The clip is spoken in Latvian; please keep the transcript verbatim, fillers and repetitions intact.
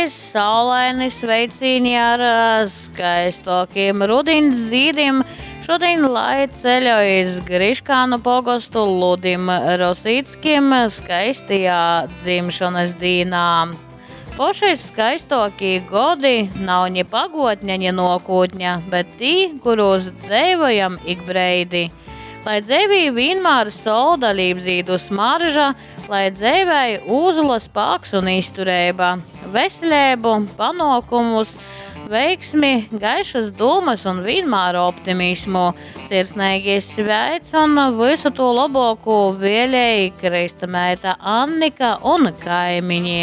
Saulaini sveicieni ar ā, skaistokiem rudens zīdiem. Šodien lai ceļojas Griškānu pogostu Ludim Rosīckim skaistajā dzimšanas dīnā. Pošais skaistokī godi nav ni pagotņa, ni nokūtņa, bet tī, kuros dzēvojam ik breidi. Lai dzēvī vienmēr soldalība zīdu smarža, lai dzēvēji uzula spāks un izturēba, veselību, panokumus, veiksmi, gaišas domas un vienmēr optimismu. Sirsnīgi sveic un visu to labāko vēlēja Krista meita Annika un kaimiņi.